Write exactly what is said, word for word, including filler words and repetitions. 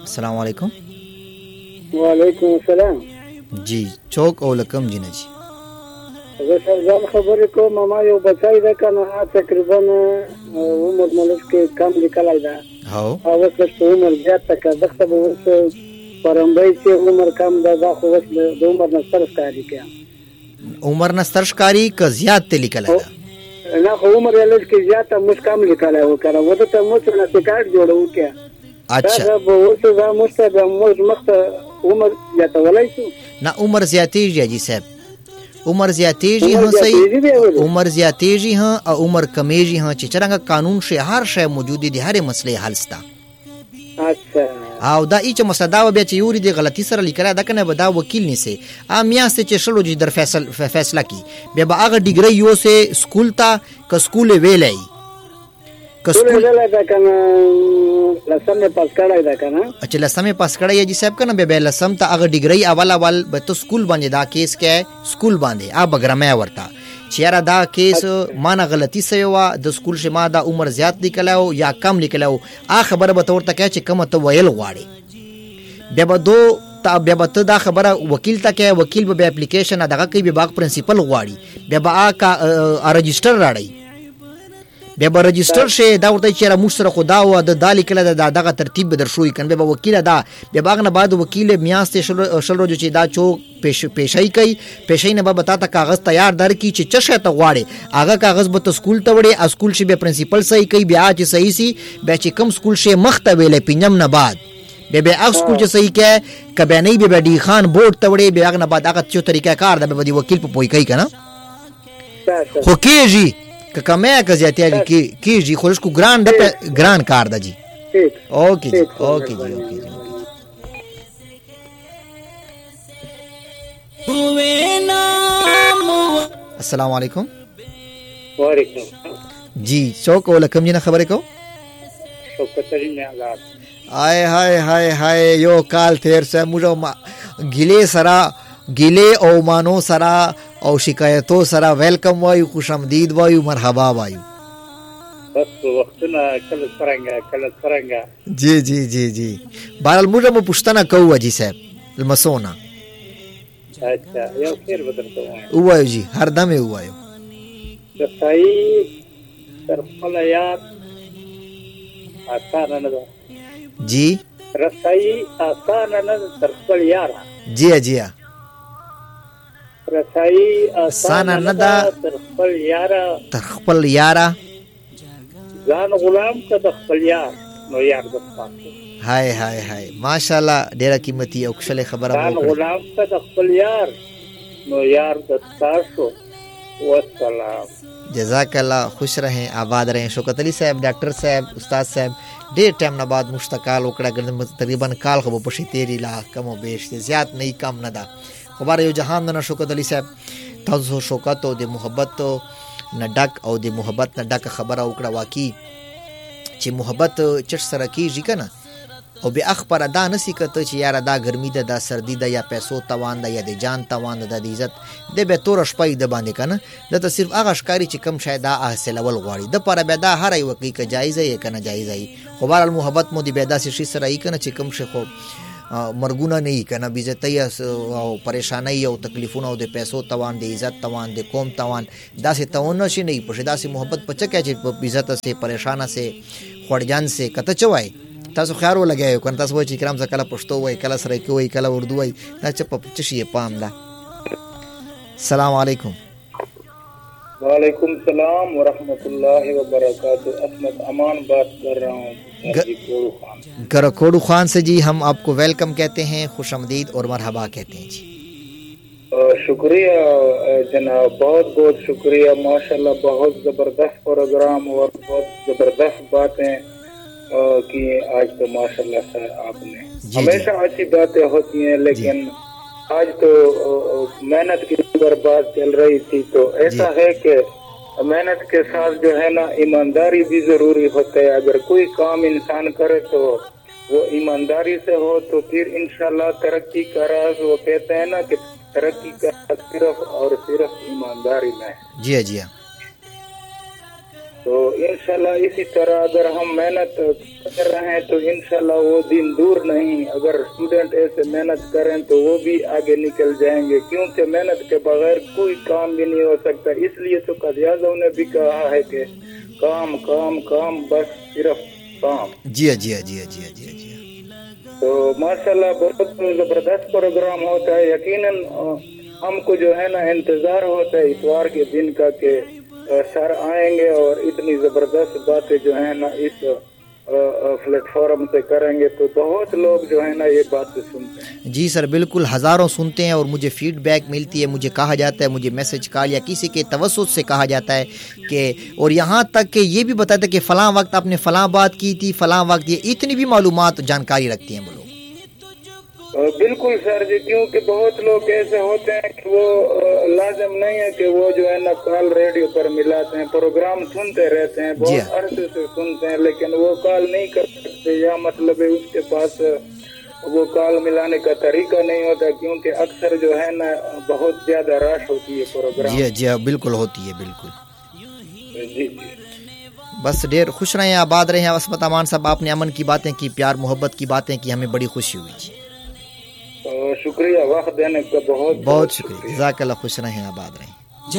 अस्सलाम वालेकुम। वालेकुम अस्सलाम जी चौक او لکم جی نه جی زه ځان خبرې کوم. ما یو بچی ده کنه تقریبا عمر ملک کې کم لیکلی ده هاو او اوس په عمر زیات که دغه به اوس پرمبۍ چې عمر کم ده دا خو اوس د عمر نه ستر ښکاري که عمر نه ستر ښکاري که زیات ته لیکلی ده؟ نه خو عمر یې لږ کې زیات موږ کم لیکلی و که واده ته موږ نه ټکاټ جوړوو که اچھا دا به اوس دا موږ ته د موږ مخته عمر زیاتولی شو. نه عمر زیاتېږي حاجي صاحب، عمر زیاتېږي ها صحیح، عمر زیاتېږي ها او عمر کمیږي ها چې څنګه قانون شي هر شی موجود دي، هر مسلې حل ستا. اچھا او دا ای چې مسدا و بیا چې یوري دی غلطی سره لیکره دا کنه به دا وکیل نیسي ا میاسته چې شلو جی در فیصل فیصله کی بیا به هغه ډیګری یو سه سکول تا ک سکول ویلای ک سکول ویلای دا کنه لسمه پاس کړای دا کنه چې لسمه پاس کړای جی صاحب کنه بیا لسم ته هغه ډیګری اول اول به تو سکول باندې دا کیس کې سکول باندې ا بګرمه ورتا چې یاره دا کیس مانه غلطی سوی و د سکول شما دا عمر زیات لیکلو یا کم لیکلو ا خبره به تور تکه چې کوم ته ویل غواړي بیا به دو تا بیا به ته دا خبره وکیل تکه وکیل به اپلیکیشن دغه کوي به باغ پرنسپل غواړي بیا به ا کا رجستر راړي بیا به رجستر شي دا ورته چې را مشترک خدا او د دالی کله د دغه ترتیب به در شوې کنه به وکیل دا بیا باغ نه بعد وکیل میاسته شل شل روز چې دا چو پیش پیشای کوي پیشای نه به بتا ته کاغذ تیار در کی چې چشه ته غواړي هغه کاغذ به ته سکول ته وړي اسکول شي به پرنسپل صحیح کوي بیا چې صحیح سي بیا چې کم سکول شي مخته ویلې پینم نه بعد بیا به اګ سکول چې صحیح کې کبه نه به ډی خان بورډ ته وړي بیا نه بعد هغه چې طریقہ کار د به دی وکیل په پوي کوي کنه خو کېږي که کمه که زیاتیږي کی کیږي خو لږ کو ګران د ګران کار ده جی. اوکے جی اوکے جی اوکے جی السلام علیکم. وعلیکم جی چوک ولکم جی نه خبرې کو شوکتری نه حالات آی هاي هاي هاي یو کال تیر سه موږ ګیله سرا ګیله او مانو سرا او شکایتو سره ویلکم وایو، خوش آمدید وایو، مرحبا وایو. بس وختونه کله څنګه کله څنګه جی جی جی جی بهرحال موږ مو پښتنه کوو حاجي صاحب لمسونه. اچھا یو خیر بدرته وایو وایو جی هر دمه وایو. د صحیح تر خپل یاد آسان نه ده جی رسائی آسان نه ده تر خپل یار جی جی رسائی آسان نه ده تر خپل یار تر خپل یار ځان غلام که د خپل یار نو یار د پاتې. هاي هاي هاي ماشاءالله ډیره قیمتي او کښله خبره ځان وکړه. غلام که د خپل یار نو یار د تاسو. والسلام. جزاک الله، خوش رہیں، آباد رہیں. شوکت علی صاحب، ډاکټر صاحب، استاد صاحب ډیر ټایم نه بعد مشتقال وکړه، تقریبا کال خو په شي تیری لا کم او بیش زیات نه کم نه ده. خو بار یو جهان نه شوکت علی صاحب تاسو شوکت او د محبت نه ډک او د محبت نه ډک خبره وکړه. واقعي چې محبت چټ سره کیږي کنه او به اخبار ادا نسی کته چې یار دا ګرمي ده، دا سردی ده، یا پیسو توان ده، یا د جان توان ده، د عزت د به تور شپای د باندې کنه د ته صرف هغه ښکاری چې کم شاید دا حاصل ول غواړي د پر به دا هر یو کې کې جایزه یې کنه جایزه یې. خو بهر المحبت مو دی به دا شي سره یې کنه چې کم شي خو مرګونه نه یې کنه بیزتۍ او پریشانای او تکلیفونه او د پیسو توان، د عزت توان، د قوم توان داسې توان نشي نه پښه داسې محبت پچکه چې عزت سے پریشانه سے خړجان سے کته چوي تاسو خیال ولګیو کنه تاسو وایي چې کرام ځکه پښتو وایي کله سره کوي کله اردو وایي دا چې په چشي پام ده. السلام علیکم. وعلیکم السلام ورحمۃ اللہ وبرکاتہ. اسمت امان بات کر رہا ہوں گرکوڑو خان سے. جی ہم آپ کو ویلکم کہتے ہیں، خوش آمدید اور مرحبا کہتے ہیں جی. شکریہ جناب، بہت بہت شکریہ. ماشاءاللہ بہت زبردست پروگرام اور بہت زبردست باتیں کی آج تو ماشاءاللہ سر آپ نے. ہمیشہ اچھی باتیں ہوتی ہیں لیکن آج تو محنت کی اوپر بات چل رہی تھی تو ایسا ہے کہ محنت کے ساتھ جو ہے نا ایمانداری بھی ضروری ہوتا ہے. اگر کوئی کام انسان کرے تو وہ ایمانداری سے ہو تو پھر انشاءاللہ ترقی کا راز وہ کہتے ہیں نا کہ ترقی کا صرف اور صرف ایمانداری میں ہے. جی جی تو انشاءاللہ اسی طرح اگر ہم محنت کر رہے ہیں تو انشاءاللہ وہ دن دور نہیں. اگر اسٹوڈنٹ ایسے محنت کریں تو وہ بھی آگے نکل جائیں گے, کیونکہ محنت کے بغیر کوئی کام بھی نہیں ہو سکتا. اس لیے تو قائد اعظم نے بھی کہا ہے کہ کام کام کام, بس صرف کام. جی جی جی جی جی جی تو ماشاءاللہ بہت زبردست پروگرام ہوتا ہے. یقیناً ہم کو جو ہے نا انتظار ہوتا ہے اتوار کے دن کا کہ سر آئیں گے اور اتنی زبردست باتیں جو ہے نا اس پلیٹ فارم سے کریں گے, تو بہت لوگ جو ہے نا یہ باتیں سنتے ہیں. جی سر بالکل, ہزاروں سنتے ہیں اور مجھے فیڈ بیک ملتی ہے, مجھے کہا جاتا ہے, مجھے میسج کال یا کسی کے توسط سے کہا جاتا ہے کہ, اور یہاں تک کہ یہ بھی بتاتا ہے کہ فلاں وقت آپ نے فلاں بات کی تھی, فلاں وقت, یہ اتنی بھی معلومات جانکاری رکھتی ہیں وہ لوگ. بالکل سر جی, کیونکہ بہت لوگ ایسے ہوتے ہیں کہ وہ لازم نہیں ہے کہ وہ جو ہے نا کال ریڈیو پر ملاتے ہیں, پروگرام سنتے رہتے ہیں, بہت عرصے سے سنتے ہیں, لیکن وہ کال نہیں کر سکتے, یا مطلب ہے اس کے پاس وہ کال ملانے کا طریقہ نہیں ہوتا, کیونکہ اکثر جو ہے نا بہت زیادہ رش ہوتی ہے پروگرام. جی جی بالکل ہوتی ہے, بالکل. جی جی بس ڈیر خوش رہیں, آباد رہیں عصمت امان صاحب. آپ نے امن کی باتیں کی, پیار محبت کی باتیں کی, ہمیں بڑی خوشی ہوئی. جی شکریہ, وقت دینے کا بہت بہت شکریہ, جزاک اللہ. خوش رہیں, آباد رہیں.